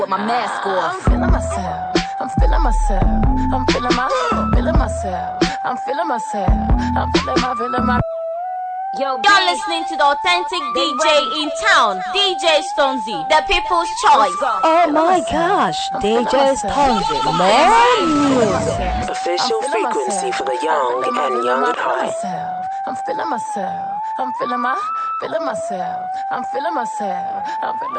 with my mask off. I'm feeling myself. I'm feeling myself. I'm feeling myself. I'm feeling myself. I'm feeling my. You're listening to the authentic DJ in town, DJ Stonzy, the people's choice. Oh my gosh, DJ Stonzy, more music. Official frequency for the young and young at heart. I'm feeling myself. I'm feeling myself. I'm feeling myself. I'm feeling